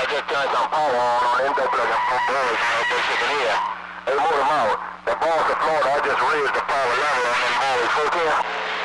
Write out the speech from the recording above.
just turned some power on end up like a boys, they can hear. They move them out. The boss of Florida, I just raised the power level on them boys. 14.